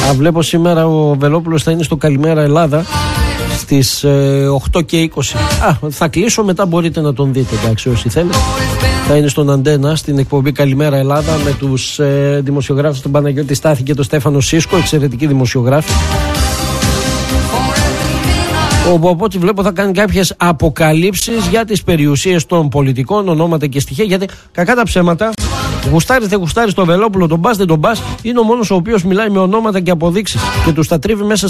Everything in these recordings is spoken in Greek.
Βλέπω σήμερα ο Βελόπουλος θα είναι στο Καλημέρα Ελλάδα στις 8:20. Θα κλείσω, μετά μπορείτε να τον δείτε, εντάξει, όσοι θέλετε. Θα είναι στον Αντένα στην εκπομπή Καλημέρα Ελλάδα με τους δημοσιογράφους, τον Παναγιώτη Στάθη και τον Στέφανο Σίσκο, εξαιρετικοί δημοσιογράφοι. Όπου από ό,τι βλέπω θα κάνει κάποιες αποκαλύψεις για τις περιουσίες των πολιτικών, ονόματα και στοιχεία. Γιατί κακά τα ψέματα, γουστάρεις δεν γουστάρεις τον Βελόπουλο, τον πας δεν τον πας, είναι ο μόνος ο οποίος μιλάει με ονόματα και αποδείξεις και τους τα τρίβει μέσα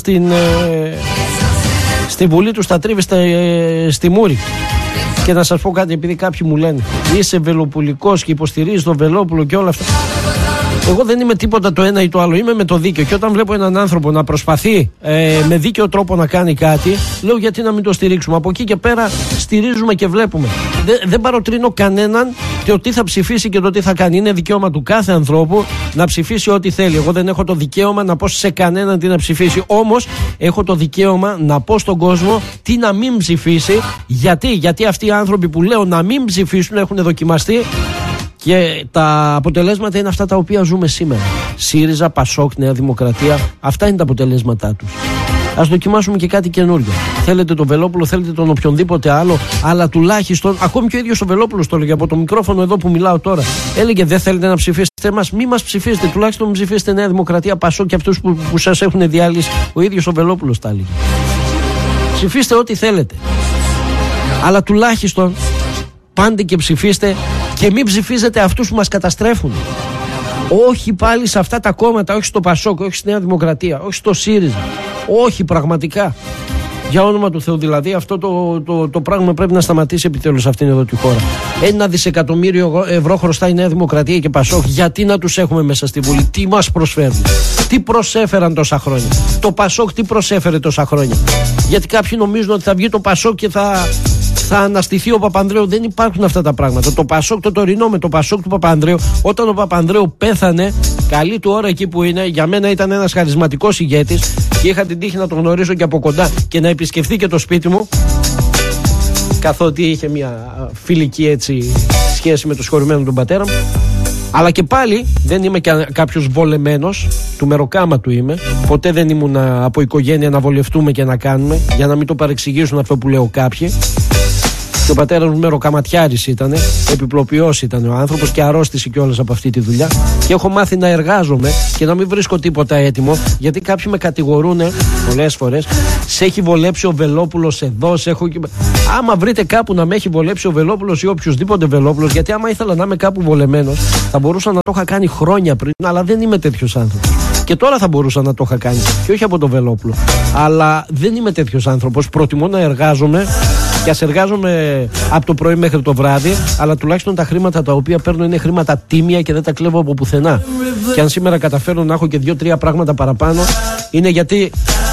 στη Βουλή, τους τα τρίβει στη μούρη. Και να σας πω κάτι, επειδή κάποιοι μου λένε είσαι βελοπουλικός και υποστηρίζεις τον Βελόπουλο και όλα αυτά. Εγώ δεν είμαι τίποτα το ένα ή το άλλο, είμαι με το δίκαιο. Και όταν βλέπω έναν άνθρωπο να προσπαθεί με δίκαιο τρόπο να κάνει κάτι, λέω γιατί να μην το στηρίξουμε. Από εκεί και πέρα στηρίζουμε και βλέπουμε. Δεν παροτρύνω κανέναν το τι θα ψηφίσει και το τι θα κάνει. Είναι δικαίωμα του κάθε ανθρώπου να ψηφίσει ό,τι θέλει. Εγώ δεν έχω το δικαίωμα να πω σε κανέναν τι να ψηφίσει. Όμως έχω το δικαίωμα να πω στον κόσμο τι να μην ψηφίσει. Γιατί αυτοί οι άνθρωποι που λέω να μην ψηφίσουν έχουν δοκιμαστεί. Και τα αποτελέσματα είναι αυτά τα οποία ζούμε σήμερα. ΣΥΡΙΖΑ, ΠΑΣΟΚ, Νέα Δημοκρατία. Αυτά είναι τα αποτελέσματά τους. Ας δοκιμάσουμε και κάτι καινούργιο. Θέλετε τον Βελόπουλο, θέλετε τον οποιονδήποτε άλλο, αλλά τουλάχιστον, ακόμη και ο ίδιος ο Βελόπουλος το έλεγε από το μικρόφωνο εδώ που μιλάω τώρα. Έλεγε δεν θέλετε να ψηφίσετε εμάς, μη μας ψηφίσετε. Τουλάχιστον μην ψηφίσετε Νέα Δημοκρατία, ΠΑΣΟΚ και αυτούς που σας έχουν διάλυσει. Ο ίδιος ο Βελόπουλος τα έλεγε. Ψηφίστε ό,τι θέλετε. Αλλά τουλάχιστον πάντε και ψηφίστε. Και μην ψηφίζετε αυτούς που μας καταστρέφουν. Όχι πάλι σε αυτά τα κόμματα, όχι στο ΠΑΣΟΚ, όχι στη Νέα Δημοκρατία, όχι στο ΣΥΡΙΖΑ. Όχι πραγματικά. Για όνομα του Θεού, δηλαδή αυτό το πράγμα πρέπει να σταματήσει επιτέλους σε αυτήν εδώ τη χώρα. 1 δισεκατομμύριο ευρώ χρωστάει η Νέα Δημοκρατία και ΠΑΣΟΚ. Γιατί να τους έχουμε μέσα στη Βουλή, τι μας προσφέρουν, τι προσέφεραν τόσα χρόνια. Το ΠΑΣΟΚ τι προσέφερε τόσα χρόνια. Γιατί κάποιοι νομίζουν ότι θα βγει το ΠΑΣΟΚ και θα αναστηθεί ο Παπανδρέου. Δεν υπάρχουν αυτά τα πράγματα. Το ΠΑΣΟΚ το τωρινό με το ΠΑΣΟΚ του Παπανδρέου, όταν ο Παπανδρέου πέθανε, καλή του ώρα εκεί που είναι, για μένα ήταν ένας χαρισματικός ηγέτης και είχα την τύχη να τον γνωρίσω και από κοντά και να επισκεφθεί και το σπίτι μου, καθότι είχε μια φιλική έτσι σχέση με το συγχωρημένο τον πατέρα μου. Αλλά και πάλι δεν είμαι κάποιος βολεμένος, του μεροκάματου είμαι. Ποτέ δεν ήμουν από οικογένεια να βολευτούμε και να κάνουμε, για να μην το παρεξηγήσουν αυτό που λέω κάποιοι. Και ο πατέρας μου μεροκαματιάρης ήταν, επιπλοποιός ήταν ο άνθρωπος και αρρώστησε κιόλας από αυτή τη δουλειά. Και έχω μάθει να εργάζομαι και να μην βρίσκω τίποτα έτοιμο, γιατί κάποιοι με κατηγορούν πολλές φορές. Σε έχει βολέψει ο Βελόπουλος εδώ, σε έχω. Άμα βρείτε κάπου να με έχει βολέψει ο Βελόπουλος ή οποιοδήποτε Βελόπουλος, γιατί άμα ήθελα να είμαι κάπου βολεμένος, θα μπορούσα να το είχα κάνει χρόνια πριν, αλλά δεν είμαι τέτοιος άνθρωπος. Και τώρα θα μπορούσα να το είχα κάνει, και όχι από τον Βελόπουλο. Αλλά δεν είμαι τέτοιος άνθρωπος. Προτιμώ να εργάζομαι. Και ας εργάζομαι από το πρωί μέχρι το βράδυ, αλλά τουλάχιστον τα χρήματα τα οποία παίρνω είναι χρήματα τίμια και δεν τα κλέβω από πουθενά. Και αν σήμερα καταφέρω να έχω και 2-3 πράγματα παραπάνω, είναι γιατί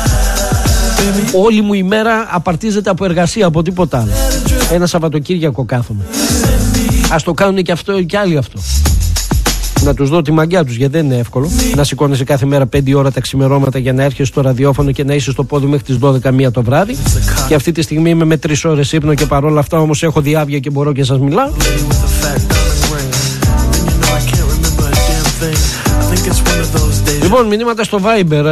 όλη μου η μέρα απαρτίζεται από εργασία, από τίποτα άλλο. Ένα Σαββατοκύριακο κάθομαι. Ας το κάνουν και αυτό και άλλοι αυτό. Να τους δω τη μαγιά τους, γιατί δεν είναι εύκολο να σηκώνεσαι κάθε μέρα 5 ώρα τα ξημερώματα για να έρχεσαι στο ραδιόφωνο και να είσαι στο πόδι μέχρι τις 12-1 το βράδυ. Και αυτή τη στιγμή είμαι με 3 ώρες ύπνο και παρόλα αυτά όμως έχω διάβια και μπορώ και σας μιλάω. Λοιπόν, μηνύματα στο Viber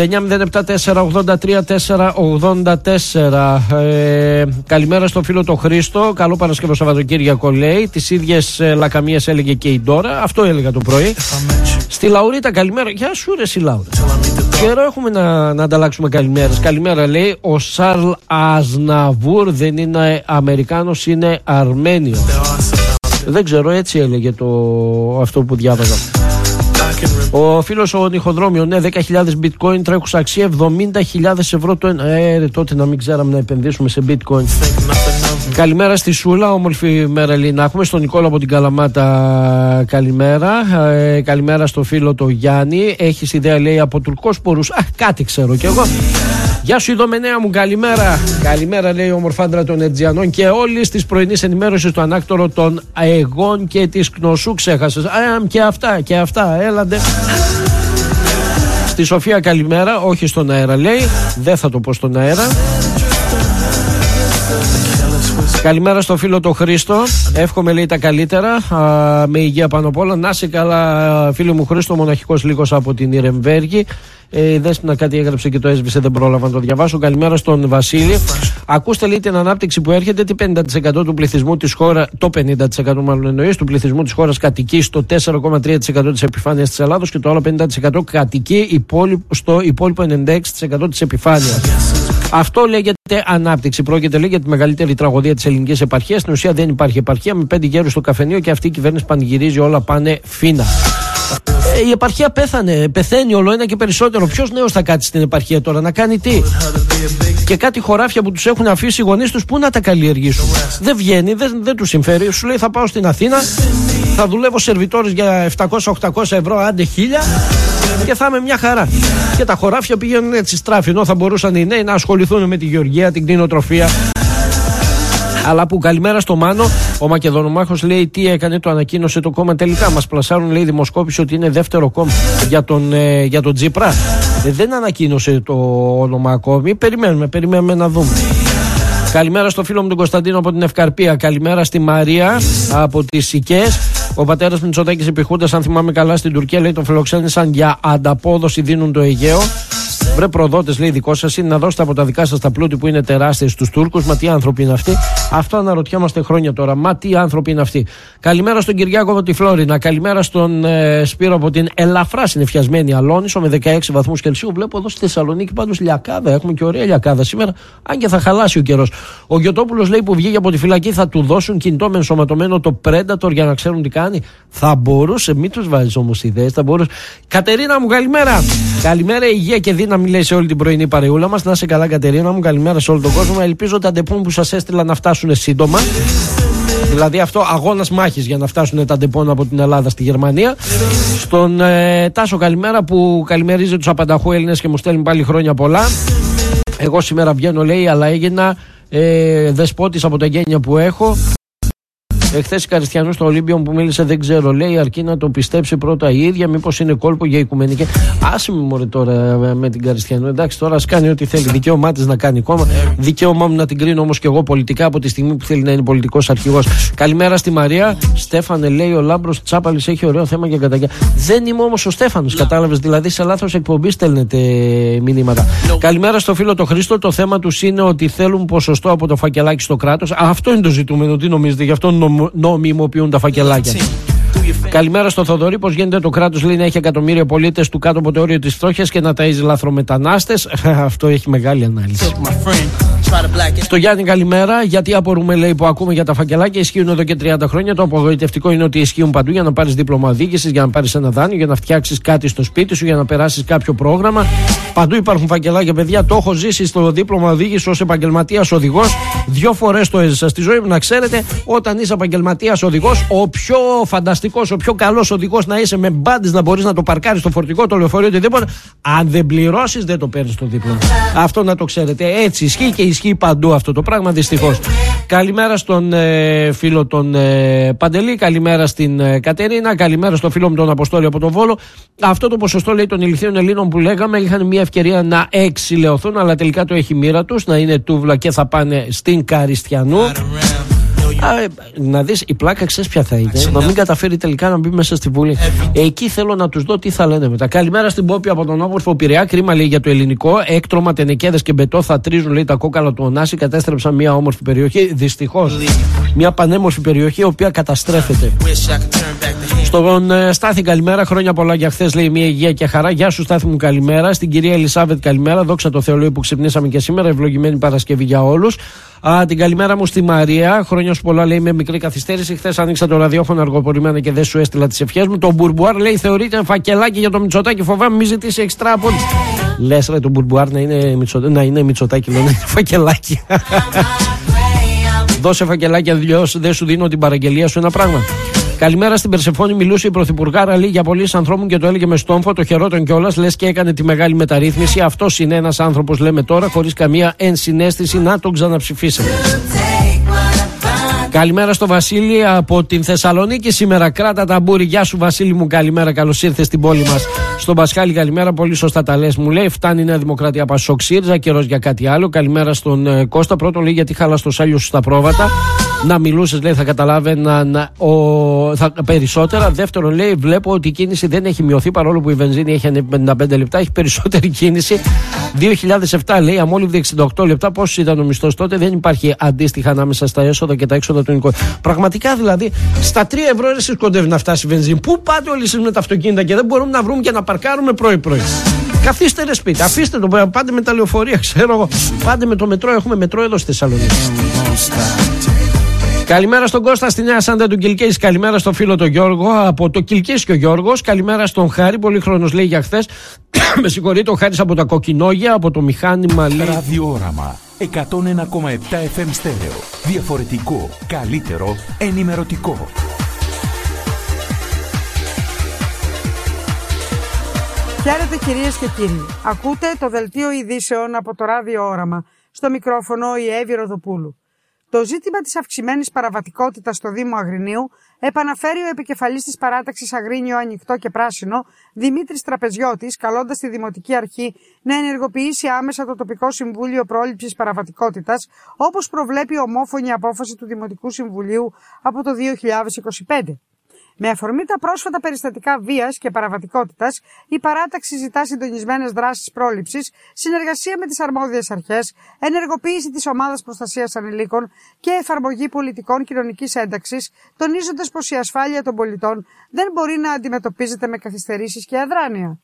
6907483484. Καλημέρα στο φίλο το Χρήστο. Καλό Παρασκευό Σαββατοκύριακο, λέει. Τις ίδιες λακαμίες έλεγε και η Ντόρα. Αυτό έλεγα το πρωί. Στη Λαουρίτα, καλημέρα. Γεια σου, ρε, η Λάουρα. Καιρό έχουμε να ανταλλάξουμε καλημέρες. Καλημέρα, λέει. Ο Σαρλ Αζναβούρ δεν είναι Αμερικάνος, είναι Αρμένιο. Δεν ξέρω, έτσι έλεγε αυτό που διάβαζα. Ο φίλος ο Νυχοδρόμιο, ναι, 10.000 bitcoin τρέχουσα αξία 70.000 ευρώ το ένα. Τότε να μην ξέραμε να επενδύσουμε σε bitcoin. Καλημέρα στη Σούλα, όμορφη μέρα λέει να έχουμε. Στον Νικόλα από την Καλαμάτα, καλημέρα. Καλημέρα στο φίλο το Γιάννη. Έχεις ιδέα, λέει, από τουρκόσπορους? Κάτι ξέρω κι εγώ. Γεια σου, Ιδωμενέα μου, καλημέρα. Καλημέρα, λέει ο ομορφάντρα των Ετζιανών και όλης της πρωινής ενημέρωσης του ανάκτορο των Αιγών και της Κνωσού. Ξέχασες. Και αυτά, έλαντε. Στη Σοφία, καλημέρα. Όχι στον αέρα, λέει. Δεν θα το πω στον αέρα. Καλημέρα στο φίλο το Χρήστο. Εύχομαι, λέει, τα καλύτερα. Με υγεία πάνω απ' όλα. Να είσαι καλά, φίλο μου Χρήστο, μοναχικός λίγος από την Ιρεμβέργη. Δες να κάτι έγραψε και το έσβησε, δεν πρόλαβα να το διαβάσω. Καλημέρα στον Βασίλη. Ακούστε, λέει, την ανάπτυξη που έρχεται. Τι 50% του πληθυσμού της χώρας, το 50% μάλλον εννοείς, του πληθυσμού της χώρας κατοικεί στο 4,3% της επιφάνειας της Ελλάδος και το άλλο 50% κατοικεί στο υπόλοιπο 96% της επιφάνειας. Αυτό λέγεται ανάπτυξη. Πρόκειται, λέει, για τη μεγαλύτερη τραγωδία της ελληνικής επαρχίας. Στην ουσία δεν υπάρχει επαρχία, με 5 γέρους στο καφενείο και αυτή η κυβέρνηση πανηγυρίζει όλα πάνε φίνα. Η επαρχία πεθαίνει όλο ένα και περισσότερο. Ποιος νέος θα κάτσει στην επαρχία τώρα να κάνει τι? Και κάτι χωράφια που τους έχουν αφήσει οι γονείς τους, πού να τα καλλιεργήσουν? Δεν βγαίνει, δεν τους συμφέρει. Σου λέει, θα πάω στην Αθήνα, θα δουλεύω σερβιτόρης για 700-800 ευρώ, άντε 1000, και θα είμαι μια χαρά. Και τα χωράφια πηγαίνουν έτσι στράφη, ενώ θα μπορούσαν οι νέοι να ασχοληθούν με τη γεωργία, την κτηνοτροφία. Αλλά που καλημέρα στο Μάνο. Ο Μακεδονομάχος, λέει, τι έκανε, το ανακοίνωσε το κόμμα τελικά. Μας πλασάρουν, λέει, δημοσκόπηση ότι είναι δεύτερο κόμμα για τον Τσίπρα. Δεν ανακοίνωσε το όνομα ακόμη. Περιμένουμε να δούμε. Καλημέρα στο φίλο μου τον Κωνσταντίνο από την Ευκαρπία. Καλημέρα στη Μαρία από τις Σικές. Ο πατέρας Μητσοτάκης επιχούντας, αν θυμάμαι καλά, στην Τουρκία, λέει, τον φιλοξένησαν για ανταπόδοση, δίνουν το Αιγαίο. Βρε προδότες, λέει, δικό σας είναι να δώσετε από τα δικά σας τα πλούτη που είναι τεράστια στους Τούρκους. Μα τι άνθρωποι είναι αυτοί? Αυτό αναρωτιόμαστε χρόνια τώρα. Μα τι άνθρωποι είναι αυτοί? Καλημέρα στον Κυριάκο από τη Φλόρινα. Καλημέρα στον Σπύρο από την ελαφρά συννεφιασμένη Αλόνισο με 16 βαθμούς Κελσίου. Βλέπω εδώ στη Θεσσαλονίκη πάντως λιακάδα. Έχουμε και ωραία λιακάδα σήμερα, αν και θα χαλάσει ο καιρός. Ο Γιωτόπουλος, λέει, που βγήκε από τη φυλακή, θα του δώσουν κινητό με ενσωματωμένο το Predator για να ξέρουν τι κάνει. Θα μπορούσε, μην τους βάζεις όμως ιδέες, θα μπορούσε. Κατερίνα μου, καλημέρα. Καλημέρα, υγεία και δύναμη, λέει, σε όλη την πρωινή παρεούλα μας. Να είσαι καλά, Κατερίνα μου. Καλημέρα σε όλο τον κόσμο. Ελπίζω τα ντεπών που σας έστειλα να φτάσουν σύντομα. Δηλαδή αυτό, αγώνας μάχης για να φτάσουν τα ντεπών από την Ελλάδα στη Γερμανία. Στον Τάσο, καλημέρα, που καλημερίζει τους απανταχού Έλληνες και μου στέλνει πάλι χρόνια πολλά. Εγώ σήμερα βγαίνω, λέει, αλλά έγινα δεσπότης από τα γένεια που έχω. Εχθές η Καριστιανού στο Ολύμπιο που μίλησε, δεν ξέρω, λέει, αρκεί να το πιστέψει πρώτα η ίδια. Μήπως είναι κόλπο για οικουμενική? Άσε με, μωρέ, τώρα με την Καριστιανού. Εντάξει, τώρα ας κάνει ό,τι θέλει. Δικαίωμά της να κάνει κόμμα. Δικαίωμά μου να την κρίνω όμως και εγώ πολιτικά από τη στιγμή που θέλει να είναι πολιτικός αρχηγός. Καλημέρα στη Μαρία. Στέφανε, λέει, ο Λάμπρος Τσάπαλης έχει ωραίο θέμα για καταγγελία. Δεν είμαι όμως ο Στέφανος, κατάλαβες? Δηλαδή σε λάθος εκπομπή στέλνετε μηνύματα. Καλημέρα στο φίλο το Χρήστο. Το θέμα τους είναι ότι θέλουν ποσοστό από το φακελάκι στο κράτος. Αυτό είναι το ζητούμενο. Τι νομίζετε? Γι' αυτό νομιμοποιούν τα φακελάκια. Καλημέρα στο Θοδωρή. Πώς γίνεται το κράτος, λέει, να έχει εκατομμύρια πολίτες του κάτω από το όριο της φτώχειας και να ταΐζει λαθρομετανάστες? Αυτό έχει μεγάλη ανάλυση. Στο Γιάννη, καλημέρα. Γιατί απορούμε, λέει, που ακούμε για τα φακελάκια? Ισχύουν εδώ και 30 χρόνια. Το απογοητευτικό είναι ότι ισχύουν παντού για να πάρεις δίπλωμα οδήγησης, για να πάρεις ένα δάνειο, για να φτιάξεις κάτι στο σπίτι σου, για να περάσεις κάποιο πρόγραμμα. Παντού υπάρχουν φακελάκια, παιδιά. Το έχω ζήσει στο δίπλωμα οδήγησης ως επαγγελματίας οδηγός. 2 φορές το έζησα στη ζωή μου, να ξέρετε. Όταν είσαι επαγγελματίας οδηγός, ο πιο φανταστικός, ο πιο καλός οδηγός να είσαι, με μπάντες να μπορείς να το παρκάρεις στο φορτηγό, το λεωφορείο, οτιδήποτε. Αν δεν πληρώσεις, δεν το παίρνεις το δίπλωμα. Αυτό να το ξέρετε. Έτσι ισχύει και ισχύει παντού αυτό το πράγμα, δυστυχώς. Καλημέρα στον φίλο τον Παντελή. Καλημέρα στην Κατερίνα. Καλημέρα στον φίλο μου τον Αποστόλη από τον Βόλο. Αυτό το ποσοστό, λέει, των ηλικίων Ελλήνων που λέγαμε, είχαν μια ευκαιρία να εξηλαιωθούν, αλλά τελικά το έχει μοίρα τους, να είναι τούβλα και θα πάνε στην Καριστιανού. Να δεις, η πλάκα ξέρεις ποια θα είναι? Να μην καταφέρει τελικά να μπει μέσα στη Βουλή. Εκεί θέλω να τους δω τι θα λένε μετά. Καλημέρα στην Πόπη από τον όμορφο Πειραιά. Κρίμα, λέει, για το ελληνικό. Έκτρωμα, τενεκέδες και μπετό θα τρίζουν, λέει, τα κόκαλα του Ωνάση. Κατέστρεψαν μια όμορφη περιοχή. Δυστυχώς. Μια πανέμορφη περιοχή, η οποία καταστρέφεται. Στον Στάθη, καλημέρα. Χρόνια πολλά για χθες, λέει, μια υγεία και χαρά. Γεια σου, Στάθη μου, καλημέρα. Στην κυρία Ελισάβετ, καλημέρα. Δόξα τω Θεώ, λέει, που ξυπνήσαμε και σήμερα. Ευλογημένη Παρασκευή για όλους. Την καλημέρα μου στη Μαρία. Χρόνια σου πολλά, λέει, με μικρή καθυστέρηση. Χθες άνοιξα το ραδιόφωνο αργοπορημένα και δεν σου έστειλα τις ευχές μου. Το Μπουρμπουάρ, λέει, θεωρείται φακελάκι για το Μητσοτάκι. Φοβάμαι μη ζητήσει εξτρά από. Λες, ρε, το Μπουρμπουάρ να είναι Μητσοτάκι, λέει, να είναι φακελάκι. Δώσε φακελάκι, αλλιώς δεν σου δίνω την παραγγελία σου, ένα πράγμα. Καλημέρα στην Περσεφόνη. Μιλούσε η Πρωθυπουργάρα, λέει, για πολλοί ανθρώπων και το έλεγε με στόμφο. Το χαιρόταν κιόλας, λες και έκανε τη μεγάλη μεταρρύθμιση. Αυτός είναι ένας άνθρωπος, λέμε τώρα, χωρίς καμία ενσυναίσθηση, να τον ξαναψηφίσετε. Καλημέρα στο Βασίλη από την Θεσσαλονίκη. Σήμερα κράτα τα μπούρη. Γεια σου, Βασίλη μου, καλημέρα. Καλώς ήρθες στην πόλη μας. Στον Πασχάλη, καλημέρα. Πολύ σωστά τα λες, μου λέει. Φτάνει η Νέα Δημοκρατία, Πασόκ, ΣΥΡΙΖΑ, καιρός για κάτι άλλο. Καλημέρα στον Κώστα. Πρώτον, λέει γιατί χάλα στο σάλιο σου στα πρόβατα. Να μιλούσες, λέει, θα καταλάβαιναν περισσότερα. Δεύτερον, λέει, βλέπω ότι η κίνηση δεν έχει μειωθεί παρόλο που η βενζίνη έχει ανέβει 55 λεπτά. Έχει περισσότερη κίνηση. 2007, λέει, αμόλυβδη 68 λεπτά. Πόσο ήταν ο μισθός τότε? Δεν υπάρχει αντίστοιχα ανάμεσα στα έσοδα και τα έξοδα του νοικοκυριού. Πραγματικά δηλαδή, στα 3 ευρώ εσείς κοντεύει να φτάσει η βενζίνη. Πού πάτε όλοι εσείς με τα αυτοκίνητα και δεν μπορούμε να βρούμε και να παρκάρουμε πρωί-πρωί? Καθίστε ρε σπίτι, αφήστε το, πάτε με τα λεωφορεία, ξέρω εγώ. Πάτε με το μετρό, έχουμε μετρό εδώ στη Θεσσαλονίκη. Καλημέρα στον Κώστα στη Νέα Σάντα του Κιλκής. Καλημέρα στον φίλο τον Γιώργο από το Κιλκής και ο Γιώργος. Καλημέρα στον Χάρη, πολύχρονος λέει για χθες. Με συγχωρείτε, ο Χάρης από τα Κοκκινόγια, από το μηχάνημα. Ραδιόραμα 101,7 FM στέρεο. Διαφορετικό, καλύτερο, ενημερωτικό. Χαίρετε κυρίες και κύριοι. Ακούτε το δελτίο ειδήσεων από το Ραδιόραμα. Στο μικρόφωνο η Εύη Ροδοπούλου. Το ζήτημα της αυξημένης παραβατικότητας στο Δήμο Αγρινίου επαναφέρει ο επικεφαλής της παράταξης Αγρίνιο Ανοιχτό και Πράσινο, Δημήτρης Τραπεζιώτης, καλώντας τη Δημοτική Αρχή να ενεργοποιήσει άμεσα το τοπικό Συμβούλιο Πρόληψης Παραβατικότητας, όπως προβλέπει η ομόφωνη απόφαση του Δημοτικού Συμβουλίου από το 2025. Με αφορμή τα πρόσφατα περιστατικά βίας και παραβατικότητας, η παράταξη ζητά συντονισμένες δράσεις πρόληψης, συνεργασία με τις αρμόδιες αρχές, ενεργοποίηση της ομάδας προστασίας ανηλίκων και εφαρμογή πολιτικών κοινωνικής ένταξης, τονίζοντας πως η ασφάλεια των πολιτών δεν μπορεί να αντιμετωπίζεται με καθυστερήσεις και αδράνεια.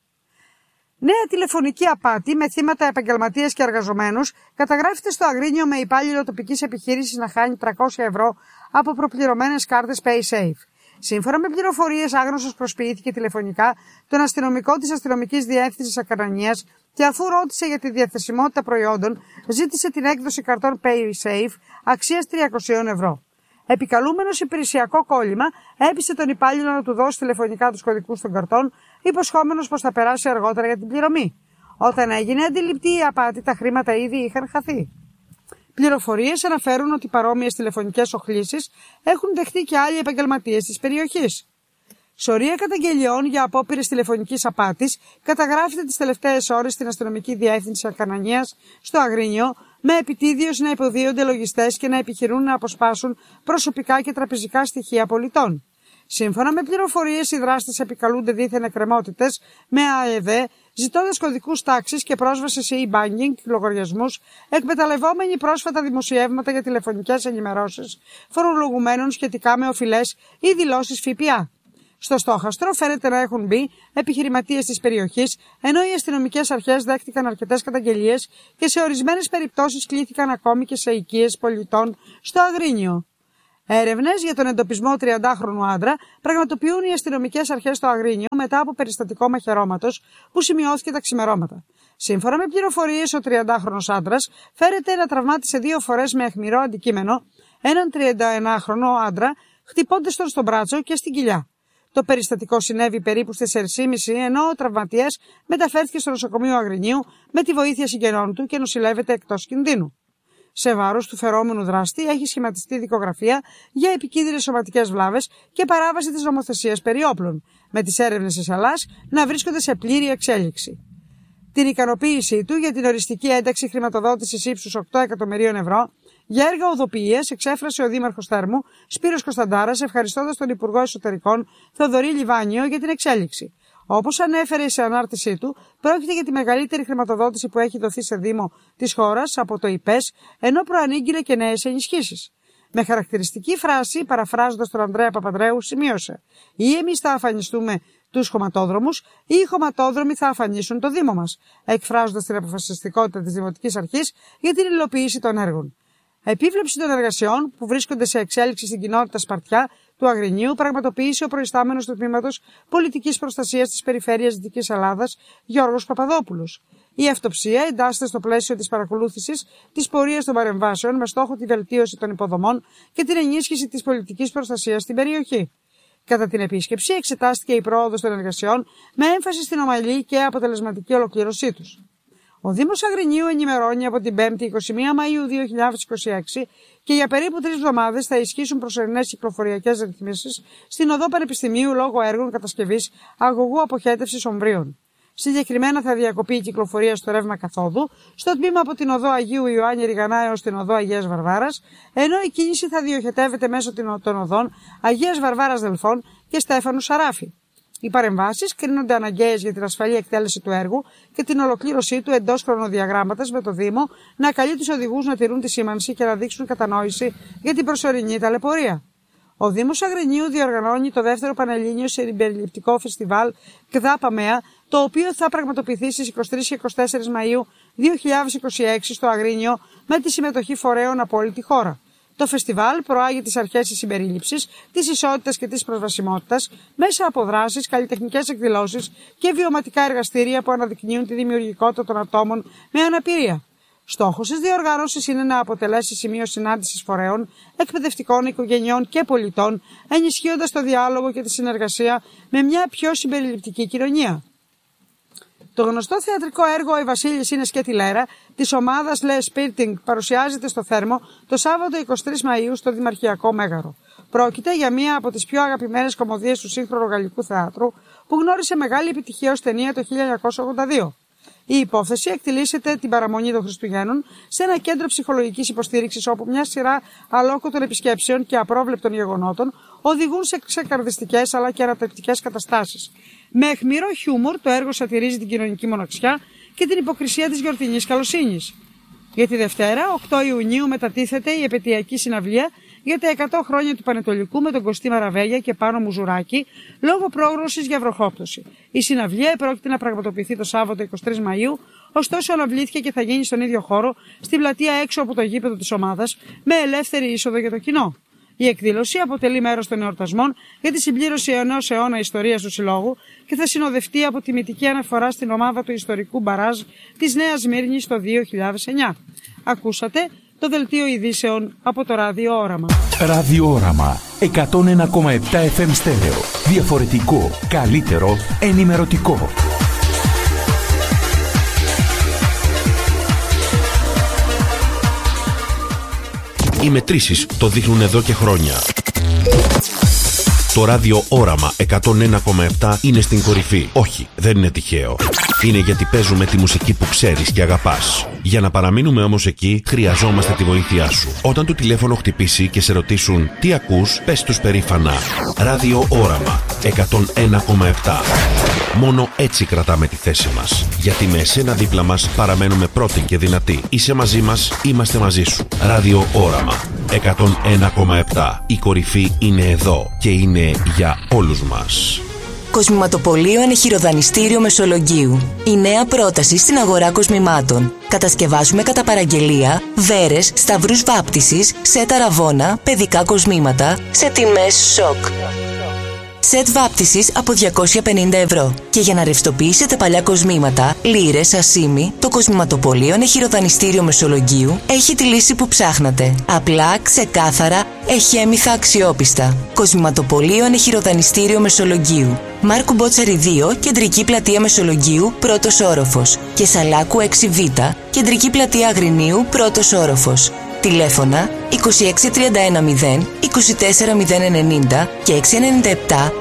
Νέα τηλεφωνική απάτη με θύματα επαγγελματίες και εργαζομένους καταγράφεται στο Αγρίνιο με υπάλληλο τοπικής επιχείρησης να χάνει 300 ευρώ από προπληρωμένες κάρτες PaySafe. Σύμφωνα με πληροφορίες, άγνωστος προσποιήθηκε τηλεφωνικά τον αστυνομικό της Αστυνομικής Διεύθυνσης Ακαρανίας και αφού ρώτησε για τη διαθεσιμότητα προϊόντων, ζήτησε την έκδοση καρτών PaySafe αξίας 300 ευρώ. Επικαλούμενος υπηρεσιακό κόλλημα, έπεισε τον υπάλληλο να του δώσει τηλεφωνικά τους κωδικούς των καρτών, υποσχόμενος πως θα περάσει αργότερα για την πληρωμή. Όταν έγινε αντιληπτή η απάτη, τα χρήματα ήδη είχαν χαθεί. Πληροφορίες αναφέρουν ότι παρόμοιες τηλεφωνικές οχλήσεις έχουν δεχτεί και άλλοι επαγγελματίες της περιοχής. Σωρία καταγγελιών για απόπειρες τηλεφωνικής απάτης καταγράφεται τις τελευταίες ώρες στην Αστυνομική Διεύθυνση Ακαρανίας στο Αγρίνιο, με επιτίδιος να υποδίονται λογιστές και να επιχειρούν να αποσπάσουν προσωπικά και τραπεζικά στοιχεία πολιτών. Σύμφωνα με πληροφορίες, οι δράστες επικαλούνται δίθεν εκκρεμότητες με ΑΕΔ, ζητώντας κωδικούς τάξης και πρόσβαση σε e-banking λογαριασμούς, εκμεταλλευόμενοι πρόσφατα δημοσιεύματα για τηλεφωνικές ενημερώσεις φορολογουμένων σχετικά με οφειλές ή δηλώσεις ΦΠΑ. Στο στόχαστρο φαίνεται να έχουν μπει επιχειρηματίες της περιοχής, ενώ οι αστυνομικές αρχές δέχτηκαν αρκετές καταγγελίες και σε ορισμένες περιπτώσεις κλήθηκαν ακόμη και σε οικίες πολιτών στο Αγρίνιο. Έρευνες για τον εντοπισμό 30χρονου άντρα πραγματοποιούν οι αστυνομικές αρχές στο Αγρίνιο μετά από περιστατικό μαχαιρώματος που σημειώθηκε τα ξημερώματα. Σύμφωνα με πληροφορίες, ο 30χρονος άντρας φέρεται να τραυμάτισε 2 φορές με αιχμηρό αντικείμενο έναν 31χρονο άντρα, χτυπώντας τον στον μπράτσο και στην κοιλιά. Το περιστατικό συνέβη περίπου στις 4:30, ενώ ο τραυματίας μεταφέρθηκε στο νοσοκομείο Αγρινίου με τη βοήθεια συγγενών του και νοσηλεύεται εκτός κινδύνου. Σε βάρος του φερόμενου δράστη έχει σχηματιστεί δικογραφία για επικίνδυνες σωματικές βλάβες και παράβαση της νομοθεσίας περί όπλων, με τις έρευνες της Ελλάς να βρίσκονται σε πλήρη εξέλιξη. Την ικανοποίησή του για την οριστική ένταξη χρηματοδότησης ύψους 8 εκατομμυρίων ευρώ για έργα οδοποιίας εξέφρασε ο Δήμαρχος Θέρμου Σπύρος Κωνσταντάρας, ευχαριστώντας τον Υπουργό Εσωτερικών Θοδωρή Λιβάνιο για την εξέλιξη. Όπως ανέφερε σε ανάρτησή του, πρόκειται για τη μεγαλύτερη χρηματοδότηση που έχει δοθεί σε Δήμο της χώρας από το ΙΠΕΣ, ενώ προανήγγειλε και νέες ενισχύσεις. Με χαρακτηριστική φράση, παραφράζοντας τον Ανδρέα Παπανδρέου, σημείωσε: «Ή εμείς θα αφανιστούμε τους χωματόδρομους, ή οι χωματόδρομοι θα αφανίσουν το Δήμο μας», εκφράζοντας την αποφασιστικότητα της Δημοτικής Αρχής για την υλοποίηση των έργων. Επίβλεψη των εργασιών που βρίσκονται σε εξέλιξη στην κοινότητα Σπαρτιά του Αγρινίου πραγματοποίησε ο προϊστάμενος του Τμήματος Πολιτικής Προστασίας της Περιφέρειας Δυτικής Ελλάδας, Γιώργος Παπαδόπουλος. Η αυτοψία εντάσσεται στο πλαίσιο της παρακολούθησης της πορείας των παρεμβάσεων με στόχο τη βελτίωση των υποδομών και την ενίσχυση της πολιτικής προστασίας στην περιοχή. Κατά την επίσκεψη εξετάστηκε η πρόοδος των εργασιών με έμφαση στην ομαλή και αποτελεσματική ολοκλήρωσή τους. Ο Δήμος Αγρινίου ενημερώνει από την 5η 21 Μαΐου 2026 και για περίπου 3 εβδομάδες θα ισχύσουν προσωρινές κυκλοφοριακές ρυθμίσεις στην οδό Πανεπιστημίου λόγω έργων κατασκευής αγωγού αποχέτευσης ομβρίων. Συγκεκριμένα θα διακοπεί η κυκλοφορία στο ρεύμα καθόδου, στο τμήμα από την οδό Αγίου Ιωάννη Ριγανά έως την οδό Αγίας Βαρβάρας, ενώ η κίνηση θα διοχετεύεται μέσω των οδών Αγίας Βαρβάρας Δελφών και Στέφανου Σαράφη. Οι παρεμβάσεις κρίνονται αναγκαίες για την ασφαλή εκτέλεση του έργου και την ολοκλήρωσή του εντός χρονοδιαγράμματος, με το Δήμο να καλεί τους οδηγούς να τηρούν τη σήμανση και να δείξουν κατανόηση για την προσωρινή ταλαιπωρία. Ο Δήμος Αγρινίου διοργανώνει το δεύτερο Πανελλήνιο Συμπεριληπτικό Φεστιβάλ ΚΔΑΠΑΜΕΑ, το οποίο θα πραγματοποιηθεί στις 23 και 24 Μαΐου 2026 στο Αγρίνιο με τη συμμετοχή φορέων από όλη τη χώρα. Το φεστιβάλ προάγει τις αρχές της συμπερίληψης, της ισότητας και της προσβασιμότητας μέσα από δράσεις, καλλιτεχνικές εκδηλώσεις και βιωματικά εργαστήρια που αναδεικνύουν τη δημιουργικότητα των ατόμων με αναπηρία. Στόχος της διοργάνωσης είναι να αποτελέσει σημείο συνάντησης φορέων, εκπαιδευτικών, οικογενειών και πολιτών, ενισχύοντας το διάλογο και τη συνεργασία με μια πιο συμπεριληπτική κοινωνία. Το γνωστό θεατρικό έργο «Η Βασίλισσα είναι σκέτη Λέρα» της ομάδας Le Spirting παρουσιάζεται στο Θέρμο το Σάββατο 23 Μαΐου στο Δημαρχιακό Μέγαρο. Πρόκειται για μία από τις πιο αγαπημένες κωμωδίες του σύγχρονου γαλλικού θεάτρου που γνώρισε μεγάλη επιτυχία ως ταινία το 1982. Η υπόθεση εκτιλήσεται την παραμονή των Χριστουγέννων σε ένα κέντρο ψυχολογικής υποστήριξης όπου μια σειρά αλόκοτων επισκέψεων και απρόβλεπτων γεγονότων οδηγούν σε ξεκαρδιστικές αλλά και ανατρεπτικές καταστάσεις. Με αιχμηρό χιούμορ το έργο σατυρίζει την κοινωνική μοναξιά και την υποκρισία της γιορτινής καλοσύνης. Για τη Δευτέρα, 8 Ιουνίου, μετατίθεται η επετειακή συναυλία για τα 100 χρόνια του Πανετολικού με τον Κωστή Μαραβέγια και Πάνο Μουζουράκη λόγω πρόγνωσης για βροχόπτωση. Η συναυλία πρόκειται να πραγματοποιηθεί το Σάββατο 23 Μαΐου, ωστόσο αναβλήθηκε και θα γίνει στον ίδιο χώρο, στην πλατεία έξω από το γήπεδο της ομάδας, με ελεύθερη είσοδο για το κοινό. Η εκδήλωση αποτελεί μέρος των εορτασμών για τη συμπλήρωση ενός αιώνα ιστορίας του Συλλόγου και θα συνοδευτεί από τιμητική αναφορά στην ομάδα του ιστορικού μπαράζ της Νέας Σμύρνης το 2009. Ακούσατε το δελτίο ειδήσεων από το Ραδιόοραμα. Ραδιόοραμα 101,7 FM στέρεο. Διαφορετικό, καλύτερο, ενημερωτικό. Οι μετρήσεις το δείχνουν εδώ και χρόνια. Το Ραδιόοραμα 101,7 είναι στην κορυφή. Όχι, δεν είναι τυχαίο. Είναι γιατί παίζουμε τη μουσική που ξέρεις και αγαπάς. Για να παραμείνουμε όμως εκεί, χρειαζόμαστε τη βοήθειά σου. Όταν το τηλέφωνο χτυπήσει και σε ρωτήσουν τι ακούς, πες τους περήφανα Ραδιόοραμα 101,7. Μόνο έτσι κρατάμε τη θέση μας. Γιατί με εσένα δίπλα μας παραμένουμε πρώτοι και δυνατοί. Είσαι μαζί μας, είμαστε μαζί σου. Ραδιόοραμα 101,7. Η κορυφή είναι εδώ και είναι για όλους μας. Κοσμηματοπωλείο Ενεχειροδανιστήριο Μεσολογγίου. Η νέα πρόταση στην αγορά κοσμημάτων. Κατασκευάζουμε κατά παραγγελία βέρες, σταυρούς βάπτισης, σετ αραβώνα, παιδικά κοσμήματα σε τιμές σοκ. Σετ βάπτισης από 250 ευρώ. Και για να ρευστοποιήσετε παλιά κοσμήματα, λίρες, ασίμι, το Κοσμηματοπωλείο Ενεχειροδανιστήριο Μεσολογγίου έχει τη λύση που ψάχνατε. Απλά, ξεκάθαρα, εχέμηθα, αξιόπιστα. Κοσμηματοπωλείο Ενεχειροδανιστήριο Μεσολογγίου. Μάρκου Μπότσαρη 2, κεντρική πλατεία Μεσολογγίου, πρώτος όροφος. Και Σαλάκου 6Β, κεντρική πλατεία Αγρινίου, πρώτος όροφος. Τηλέφωνα 26310 24090 και 697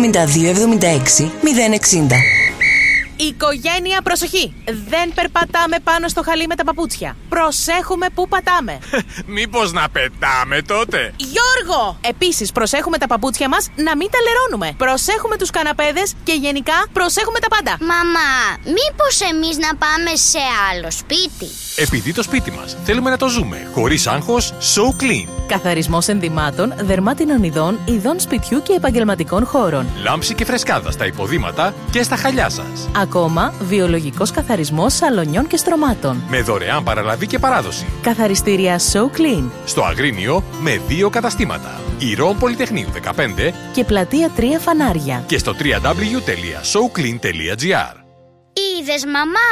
7276 060. Οικογένεια, προσοχή! Δεν περπατάμε πάνω στο χαλί με τα παπούτσια. Προσέχουμε πού πατάμε. Μήπως να πετάμε τότε? Γιώργο! Επίσης, προσέχουμε τα παπούτσια μας να μην τα λερώνουμε. Προσέχουμε τους καναπέδες και γενικά προσέχουμε τα πάντα. Μαμά, μήπως εμείς να πάμε σε άλλο σπίτι? Επειδή το σπίτι μας θέλουμε να το ζούμε χωρίς άγχος, So Clean. Καθαρισμός ενδυμάτων, δερμάτινων ειδών, ειδών σπιτιού και επαγγελματικών χώρων. Λάμψη και φρεσκάδα στα υποδήματα και στα χαλιά σας. Ακόμα, βιολογικός καθαρισμός σαλονιών και στρωμάτων. Με δωρεάν παραλαβή και παράδοση. Καθαριστήρια So Clean. Στο Αγρίνιο με 2 καταστήματα. Ηρών Πολυτεχνείου 15 και πλατεία 3 Φανάρια. Και στο www.soclean.gr. Είδες, μαμά,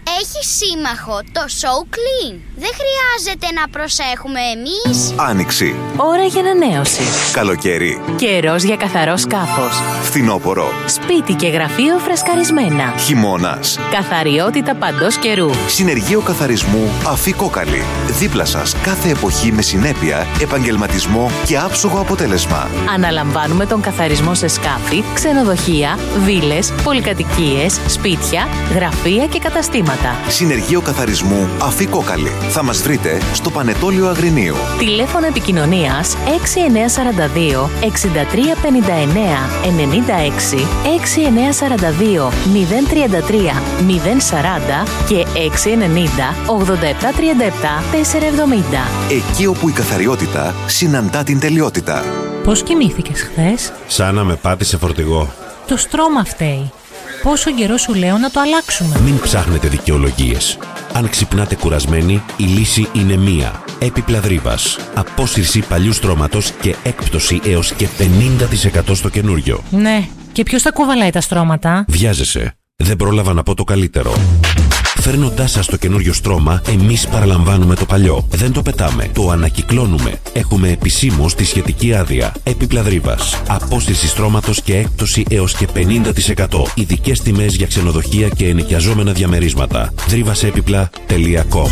έχει σύμμαχο το So Clean. Δεν χρειάζεται να προσέχουμε εμείς. Άνοιξη. Ώρα για ανανέωση. Καλοκαίρι. Καιρός για καθαρό σκάφος. Φθινόπωρο. Σπίτι και γραφείο φρεσκαρισμένα. Χειμώνας. Καθαριότητα παντός καιρού. Συνεργείο καθαρισμού Αφή Κόκαλη. Δίπλα σας κάθε εποχή με συνέπεια, επαγγελματισμό και άψογο αποτέλεσμα. Αναλαμβάνουμε τον καθαρισμό σε σκάφη, ξενοδοχεία, βίλες, πολυκατοικίες, σπίτια, γραφεία και καταστήματα. Συνεργείο καθαρισμού Αφή Κόκαλη. Θα μας βρείτε στο Πανετόλιο Αγρινίου. Τηλέφωνο επικοινωνίας 6942 6359 96, 6942 033 040 και 690 8737 470. Εκεί όπου η καθαριότητα συναντά την τελειότητα. Πώς κοιμήθηκες χθες? Σαν να με πάτησε φορτηγό. Το στρώμα φταίει. Πόσο καιρό σου λέω να το αλλάξουμε? Μην ψάχνετε δικαιολογίες. Αν ξυπνάτε κουρασμένοι, η λύση είναι μία. Έπιπλα Δρύβας. Απόσυρση παλιού στρώματος και έκπτωση έως και 50% στο καινούριο. Ναι, και ποιος θα κουβαλάει τα στρώματα? Βιάζεσαι. Δεν πρόλαβα να πω το καλύτερο. Φέρνοντάς σας το καινούριο στρώμα, εμείς παραλαμβάνουμε το παλιό. Δεν το πετάμε, το ανακυκλώνουμε. Έχουμε επισήμως τη σχετική άδεια. Έπιπλα Δρύβας. Απόσυρση στρώματος και έκπτωση έως και 50%. Ειδικές τιμές για ξενοδοχεία και ενοικιαζόμενα διαμερίσματα. Drivasepipla.com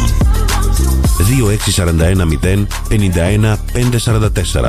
2641 051 544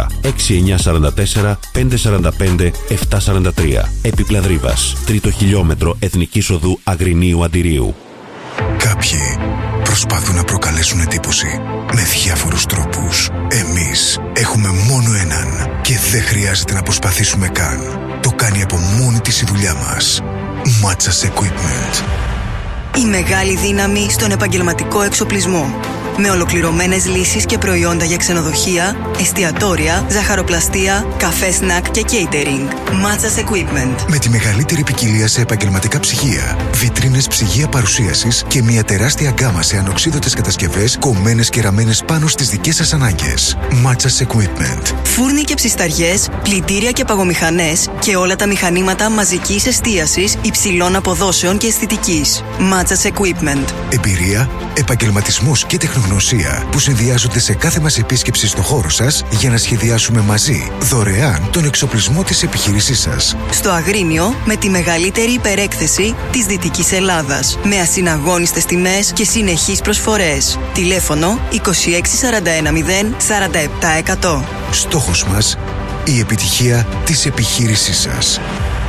6944 545 743. Έπιπλα Δρύβας. Τρίτο χιλιόμετρο Εθνικής Οδού Αγρινίου Αντιρίου. Κάποιοι προσπαθούν να προκαλέσουν εντύπωση με διάφορους τρόπους. Εμείς έχουμε μόνο έναν και δεν χρειάζεται να προσπαθήσουμε καν. Το κάνει από μόνη της η δουλειά μας. Matsas Equipment. Η μεγάλη δύναμη στον επαγγελματικό εξοπλισμό. Με ολοκληρωμένες λύσεις και προϊόντα για ξενοδοχεία, εστιατόρια, ζαχαροπλαστεία, καφέ σνακ και catering. Matsas Equipment. Με τη μεγαλύτερη ποικιλία σε επαγγελματικά ψυγεία, βιτρίνες ψυγεία παρουσίασης και μια τεράστια γκάμα σε ανοξίδωτες κατασκευές κομμένες και ραμμένες πάνω στις δικές σας ανάγκες. Matsas Equipment. Φούρνοι και ψισταριές, πλυντήρια και παγομηχανές και όλα τα μηχανήματα μαζικής εστίασης υψηλών αποδόσεων και αισθητικής. Matsas Equipment. Εμπειρία, επαγγελματισμός και τεχνογνωσία που συνδυάζονται σε κάθε μας επίσκεψη στο χώρο σας για να σχεδιάσουμε μαζί δωρεάν τον εξοπλισμό της επιχείρησής σας. Στο Αγρίνιο με τη μεγαλύτερη υπερέκθεση της Δυτικής Ελλάδας. Με ασυναγώνιστες τιμές και συνεχείς προσφορές. Τηλέφωνο 2641 0 47 100. Στόχος μας, η επιτυχία της επιχείρησής σας.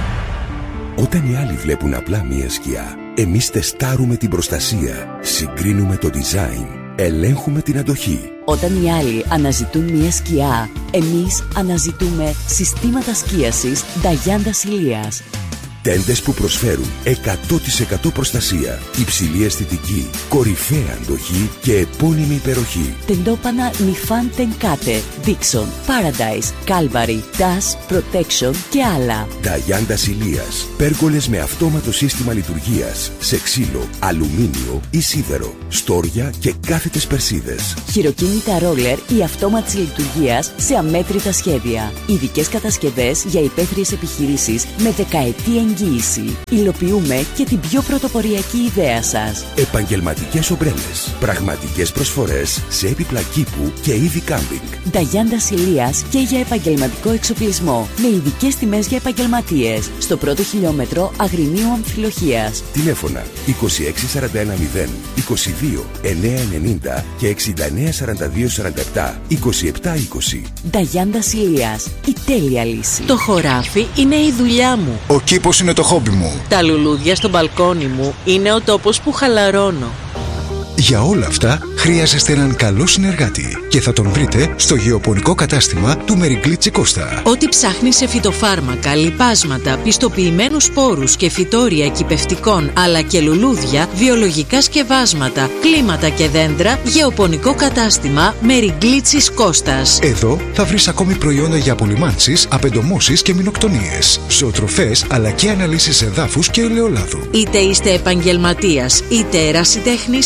Όταν οι άλλοι βλέπουν απλά μία σκιά, εμείς τεστάρουμε την προστασία, συγκρίνουμε το design, ελέγχουμε την αντοχή. Όταν οι άλλοι αναζητούν μια σκιά, εμείς αναζητούμε συστήματα σκίασης Νταγιάντα Ηλίας. Τέντες που προσφέρουν 100% προστασία, υψηλή αισθητική, κορυφαία αντοχή και επώνυμη υπεροχή. Τεντόπανα Νιφάν Τενκάτε, Dixon, Paradise, Calvary, Dash, Protection και άλλα. Νταγιάντα Ηλίας. Πέργολες με αυτόματο σύστημα λειτουργίας σε ξύλο, αλουμίνιο ή σίδερο, στόρια και κάθετες περσίδες. Χειροκίνητα ρόλερ ή αυτόματης λειτουργίας σε αμέτρητα σχέδια. Ειδικές κατασκευές για υπαίθριες επιχειρήσεις με δεκαετή εγγύηση. Υλοποιούμε και την πιο πρωτοποριακή ιδέα σας. Επαγγελματικές ομπρέλες. Πραγματικές προσφορές σε έπιπλα κήπου και είδη κάμπινγκ. Νταγιάντα Ηλίας και για επαγγελματικό εξοπλισμό. Με ειδικές τιμές για επαγγελματίες. Στο πρώτο χιλιόμετρο Αγρινίου Αμφιλοχίας. Τηλέφωνα 2641 0 22 990 και 69 42 47 27 20. Νταγιάντα Ηλίας. Η τέλεια λύση. Το χωράφι είναι η δουλειά μου. Ο κήπος είναι το χόμπι μου. Τα λουλούδια στο μπαλκόνι μου είναι ο τόπος που χαλαρώνω. Για όλα αυτά χρειάζεστε έναν καλό συνεργάτη και θα τον βρείτε στο γεωπονικό κατάστημα του Μεριγκλίτσι Κώστα. Ό,τι ψάχνει σε φυτοφάρμακα, λιπάσματα, πιστοποιημένους σπόρους και φυτόρια εκυπευτικών αλλά και λουλούδια, βιολογικά σκευάσματα, κλίματα και δέντρα, γεωπονικό κατάστημα Μεριγκλίτσι Κώστας. Εδώ θα βρεις ακόμη προϊόντα για απολυμάνσεις, απεντομώσεις και μηνοκτονίες, ζωοτροφές αλλά και αναλύσεις εδάφους και ελαιολάδου. Είτε είστε επαγγελματίας είτε ερασιτέχνης, ελάτε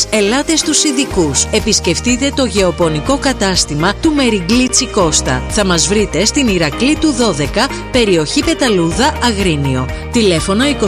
πάτε στους ειδικούς. Επισκεφτείτε το γεωπονικό κατάστημα του Μεριγκλίτσι Κώστα. Θα μας βρείτε στην Ηρακλήτου 12, περιοχή Πεταλούδα, Αγρίνιο. Τηλέφωνο 2641 0 2660.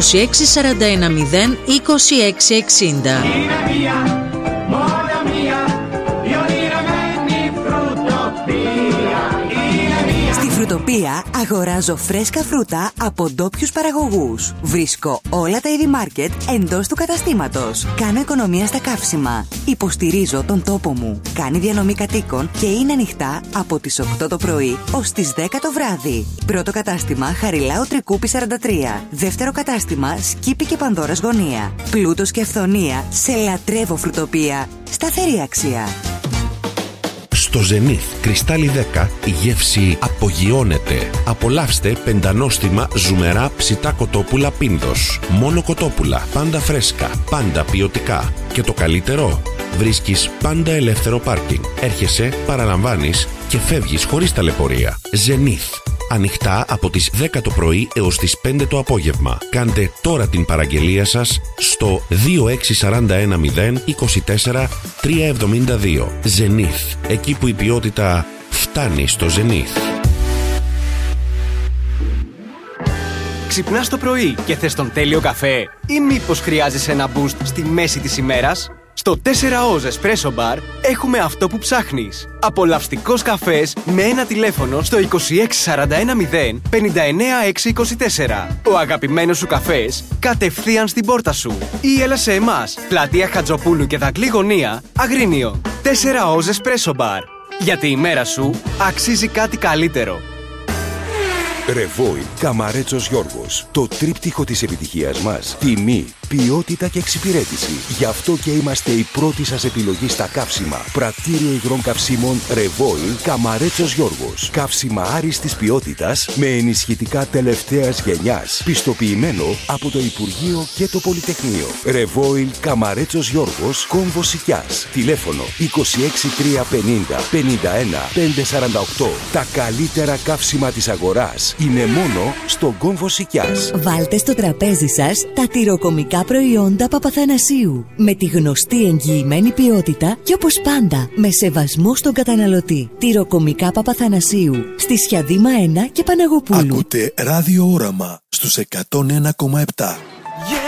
Φρουτοπία αγοράζω φρέσκα φρούτα από ντόπιους παραγωγούς. Βρίσκω όλα τα είδη μάρκετ εντός του καταστήματος. Κάνω οικονομία στα καύσιμα. Υποστηρίζω τον τόπο μου. Κάνει διανομή κατοίκων και είναι ανοιχτά από τις 8 το πρωί ως τις 10 το βράδυ. Πρώτο κατάστημα Χαριλάου Τρικούπη 43. Δεύτερο κατάστημα Σκύπη και Πανδώρας Γωνία. Πλούτος και αυθονία σε λατρεύω φρουτοπία. Σταθερή αξία. Στο Zenith Κρυστάλλι 10 η γεύση απογειώνεται. Απολαύστε πεντανόστιμα ζουμερά ψητά κοτόπουλα Πίνδος. Μόνο κοτόπουλα, πάντα φρέσκα, πάντα ποιοτικά. Και το καλύτερο, βρίσκεις πάντα ελεύθερο πάρκινγκ. Έρχεσαι, παραλαμβάνεις και φεύγεις χωρίς ταλαιπωρία. Zenith. Ανοιχτά από τις 10 το πρωί έως τις 5 το απόγευμα. Κάντε τώρα την παραγγελία σας στο 2641 0 24 372. Zenith. Εκεί που η ποιότητα φτάνει στο Zenith. Ξυπνάς το πρωί και θες τον τέλειο καφέ ή μήπως χρειάζεσαι ένα boost στη μέση της ημέρας? Στο 4Oz Espresso Bar έχουμε αυτό που ψάχνεις. Απολαυστικός καφές με ένα τηλέφωνο στο 2641 0 59 624. Ο αγαπημένος σου καφές κατευθείαν στην πόρτα σου. Ή έλα σε εμάς, πλατεία Χατζοπούλου και Δαγκλή Γωνία, Αγρίνιο. 4Oz Espresso Bar. Γιατί η μέρα σου αξίζει κάτι καλύτερο. Ρεβόιλ Καμαρέτσος Γιώργος. Το τρίπτυχο της επιτυχίας μας. Τιμή, ποιότητα και εξυπηρέτηση. Γι' αυτό και είμαστε η πρώτη σας επιλογή στα καύσιμα. Πρατήριο υγρών καυσίμων Ρεβόιλ Καμαρέτσος Γιώργος. Καύσιμα άριστης ποιότητας με ενισχυτικά τελευταίας γενιάς. Πιστοποιημένο από το Υπουργείο και το Πολυτεχνείο. Ρεβόιλ Καμαρέτσος Γιώργος, Κόμβο Σικιάς. Τηλέφωνο 26350 51 548. Τα καλύτερα καύσιμα της αγοράς είναι μόνο στο Κόμβο Σικιάς. Βάλτε στο τραπέζι σας τα τυροκομικά προϊόντα Παπαθανασίου. Με τη γνωστή εγγυημένη ποιότητα και όπως πάντα με σεβασμό στον καταναλωτή. Τυροκομικά Παπαθανασίου στη Σιαδήμα 1 και Παναγοπούλου. Ακούτε Ράδιο Όραμα στους 101,7.